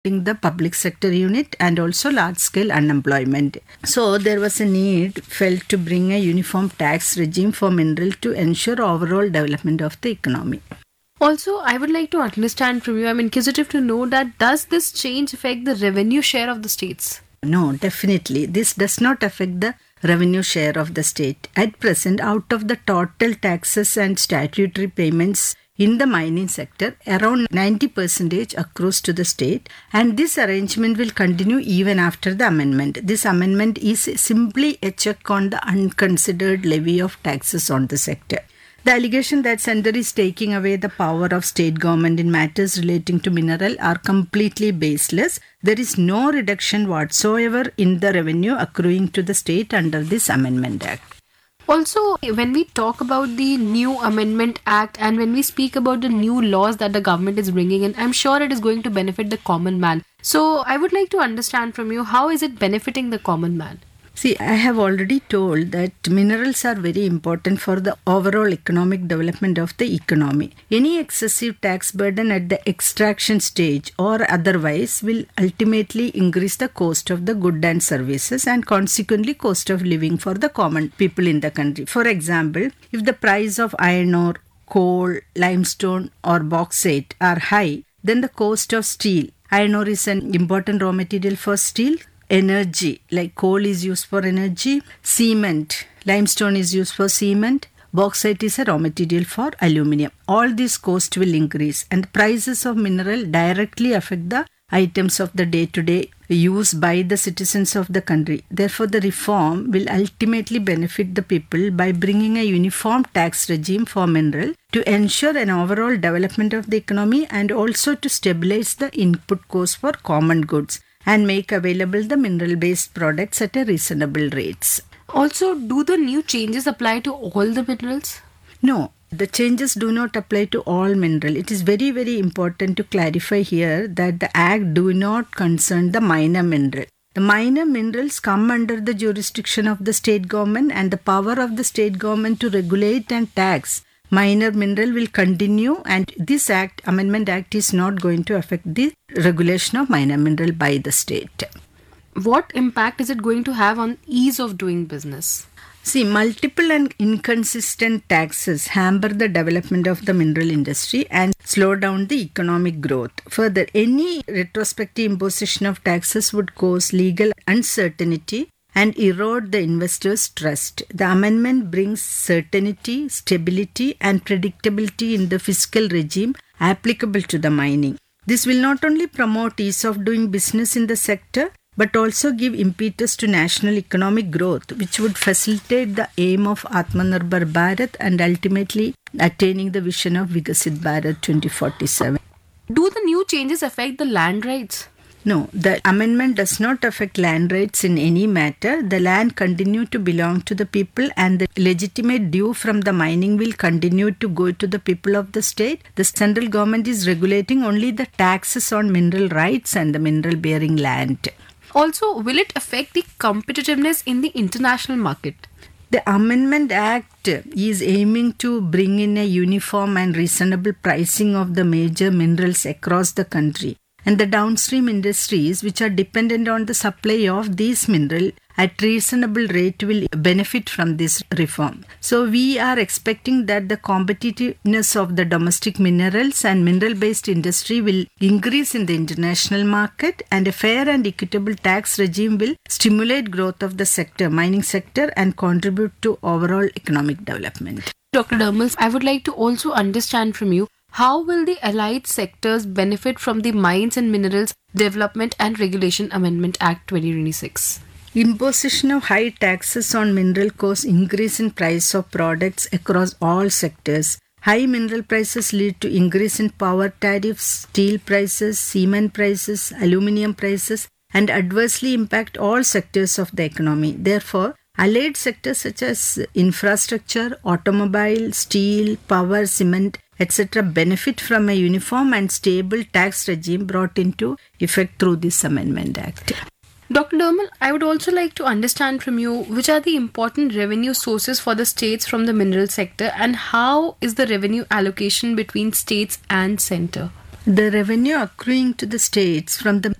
the public sector unit and also large-scale unemployment. So there was a need felt to bring a uniform tax regime for mineral to ensure overall development of the economy. Also, I would like to understand from you, I'm inquisitive to know that does this change affect the revenue share of the states? No, definitely. This does not affect the revenue share of the state. At present, out of the total taxes and statutory payments in the mining sector, around 90% accrues to the state, and this arrangement will continue even after the amendment. This amendment is simply a check on the unconsidered levy of taxes on the sector. The allegation that Centre is taking away the power of state government in matters relating to mineral are completely baseless. There is no reduction whatsoever in the revenue accruing to the state under this Amendment Act. Also, when we talk about the new Amendment Act and when we speak about the new laws that the government is bringing in, I'm sure it is going to benefit the common man. So, I would like to understand from you, how is it benefiting the common man? See, I have already told that minerals are very important for the overall economic development of the economy. Any excessive tax burden at the extraction stage or otherwise will ultimately increase the cost of the goods and services and consequently cost of living for the common people in the country. For example, if the price of iron ore, coal, limestone or bauxite are high, then the cost of steel. Iron ore is an important raw material for steel. Energy, like coal is used for energy, cement, limestone is used for cement, bauxite is a raw material for aluminium. All these costs will increase and the prices of mineral directly affect the items of the day-to-day use by the citizens of the country. Therefore, the reform will ultimately benefit the people by bringing a uniform tax regime for mineral to ensure an overall development of the economy and also to stabilize the input cost for common goods and make available the mineral-based products at a reasonable rates. Also, do the new changes apply to all the minerals? No, the changes do not apply to all mineral. It is very, very important to clarify here that the Act do not concern the minor mineral. The minor minerals come under the jurisdiction of the state government, and the power of the state government to regulate and tax minor mineral will continue, and this Act, Amendment Act, is not going to affect the regulation of minor mineral by the state. What impact is it going to have on ease of doing business? See, multiple and inconsistent taxes hamper the development of the mineral industry and slow down the economic growth. Further, any retrospective imposition of taxes would cause legal uncertainty and erode the investors' trust. The amendment brings certainty, stability, and predictability in the fiscal regime applicable to the mining. This will not only promote ease of doing business in the sector, but also give impetus to national economic growth, which would facilitate the aim of Atmanirbhar Bharat and ultimately attaining the vision of Vikasit Bharat 2047. Do the new changes affect the land rights? No, the amendment does not affect land rights in any matter. The land continue to belong to the people and the legitimate due from the mining will continue to go to the people of the state. The central government is regulating only the taxes on mineral rights and the mineral bearing land. Also, will it affect the competitiveness in the international market? The Amendment Act is aiming to bring in a uniform and reasonable pricing of the major minerals across the country. And the downstream industries which are dependent on the supply of these minerals at reasonable rate will benefit from this reform. So we are expecting that the competitiveness of the domestic minerals and mineral-based industry will increase in the international market, and a fair and equitable tax regime will stimulate growth of the sector, mining sector, and contribute to overall economic development. Dr. Dharmal, I would like to also understand from you, how will the allied sectors benefit from the Mines and Minerals Development and Regulation Amendment Act 2026? Imposition of high taxes on mineral cause increase in price of products across all sectors. High mineral prices lead to increase in power tariffs, steel prices, cement prices, aluminium prices, and adversely impact all sectors of the economy. Therefore, allied sectors such as infrastructure, automobile, steel, power, cement, etc. benefit from a uniform and stable tax regime brought into effect through this Amendment Act. Dr. Dharmal, I would also like to understand from you which are the important revenue sources for the states from the mineral sector and how is the revenue allocation between states and centre? The revenue accruing to the states from the